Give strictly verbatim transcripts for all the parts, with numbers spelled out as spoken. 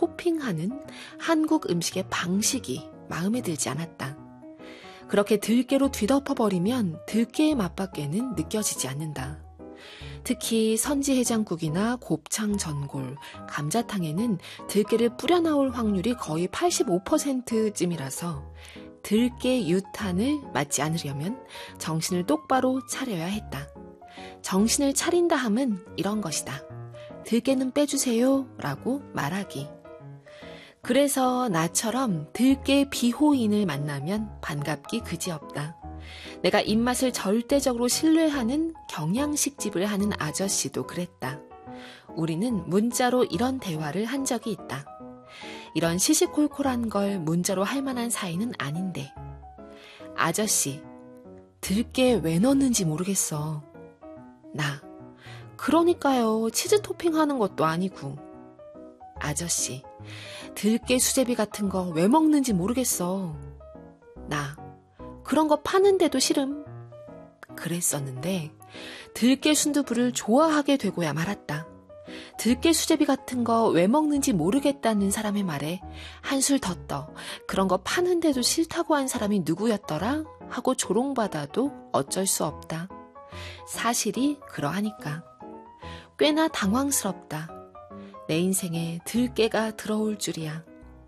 토핑하는 한국 음식의 방식이 마음에 들지 않았다. 그렇게 들깨로 뒤덮어버리면 들깨의 맛밖에는 느껴지지 않는다. 특히 선지해장국이나 곱창 전골, 감자탕에는 들깨를 뿌려 나올 확률이 거의 팔십오 퍼센트쯤이라서 들깨 유탄을 맞지 않으려면 정신을 똑바로 차려야 했다. 정신을 차린다 함은 이런 것이다. 들깨는 빼주세요 라고 말하기. 그래서 나처럼 들깨 비호인을 만나면 반갑기 그지없다. 내가 입맛을 절대적으로 신뢰하는 경양식집을 하는 아저씨도 그랬다. 우리는 문자로 이런 대화를 한 적이 있다. 이런 시시콜콜한 걸 문자로 할 만한 사이는 아닌데. 아저씨, 들깨 왜 넣는지 모르겠어. 나, 그러니까요. 치즈 토핑하는 것도 아니고. 아저씨, 들깨 수제비 같은 거 왜 먹는지 모르겠어. 나, 그런 거 파는데도 싫음. 그랬었는데 들깨 순두부를 좋아하게 되고야 말았다. 들깨 수제비 같은 거 왜 먹는지 모르겠다는 사람의 말에 한술 더 떠 그런 거 파는데도 싫다고 한 사람이 누구였더라? 하고 조롱받아도 어쩔 수 없다. 사실이 그러하니까. 꽤나 당황스럽다. 내 인생에 들깨가 들어올 줄이야.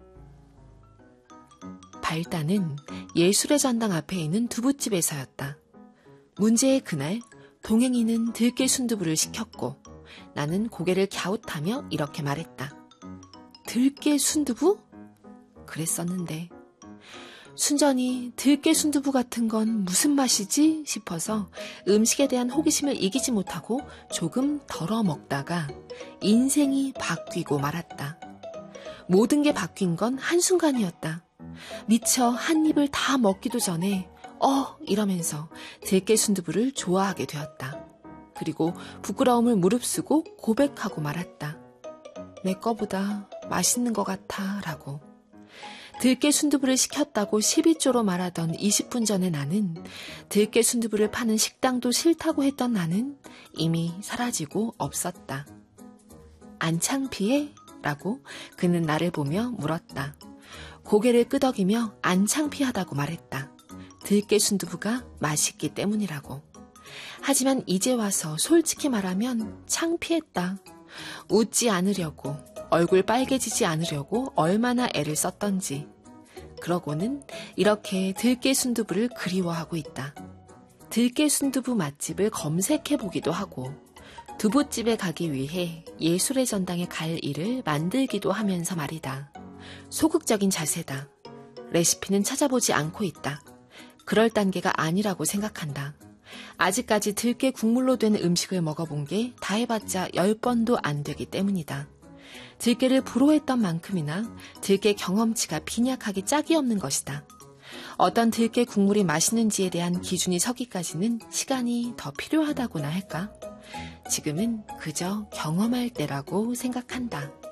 발단은 예술의 전당 앞에 있는 두부집에서였다. 문제의 그날 동행이는 들깨 순두부를 시켰고 나는 고개를 갸웃하며 이렇게 말했다. 들깨 순두부? 그랬었는데 순전히 들깨 순두부 같은 건 무슨 맛이지 싶어서 음식에 대한 호기심을 이기지 못하고 조금 덜어 먹다가 인생이 바뀌고 말았다. 모든 게 바뀐 건 한순간이었다. 미처 한 입을 다 먹기도 전에 어 이러면서 들깨 순두부를 좋아하게 되었다. 그리고 부끄러움을 무릅쓰고 고백하고 말았다. 내 거보다 맛있는 것 같아 라고. 들깨 순두부를 시켰다고 십이조로 말하던 이십 분 전에 나는 들깨 순두부를 파는 식당도 싫다고 했던 나는 이미 사라지고 없었다. 안 창피해? 라고 그는 나를 보며 물었다. 고개를 끄덕이며 안 창피하다고 말했다. 들깨 순두부가 맛있기 때문이라고. 하지만 이제 와서 솔직히 말하면 창피했다. 웃지 않으려고, 얼굴 빨개지지 않으려고 얼마나 애를 썼던지. 그러고는 이렇게 들깨 순두부를 그리워하고 있다. 들깨 순두부 맛집을 검색해보기도 하고 두부집에 가기 위해 예술의 전당에 갈 일을 만들기도 하면서 말이다. 소극적인 자세다. 레시피는 찾아보지 않고 있다. 그럴 단계가 아니라고 생각한다. 아직까지 들깨 국물로 된 음식을 먹어본 게 다 해봤자 열 번도 안 되기 때문이다. 들깨를 부러워했던 만큼이나 들깨 경험치가 빈약하기 짝이 없는 것이다. 어떤 들깨 국물이 맛있는지에 대한 기준이 서기까지는 시간이 더 필요하다고나 할까? 지금은 그저 경험할 때라고 생각한다.